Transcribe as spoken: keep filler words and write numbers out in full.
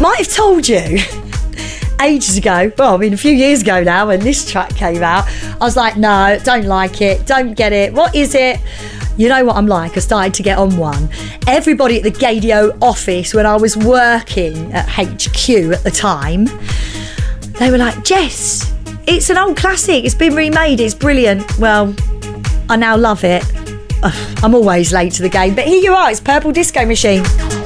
Might have told you ages ago, well, I mean a few years ago now, when this track came out, I was like, no, don't like it, don't get it, what is it? You know what I'm like, I started to get on one. Everybody at the Gaydio office, when I was working at H Q at the time, they were like, Jess, it's an old classic, it's been remade, it's brilliant. Well, I now love it. Ugh, I'm always late to the game, but here you are, it's Purple Disco Machine.